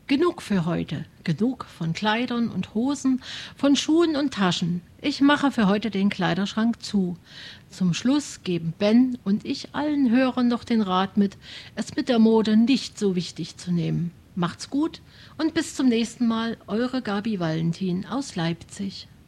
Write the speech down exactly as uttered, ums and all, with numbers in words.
Genug für heute. Genug von Kleidern und Hosen, von Schuhen und Taschen. Ich mache für heute den Kleiderschrank zu. Zum Schluss geben Ben und ich allen Hörern noch den Rat mit, es mit der Mode nicht so wichtig zu nehmen. Macht's gut und bis zum nächsten Mal, eure Gabi Valentin aus Leipzig.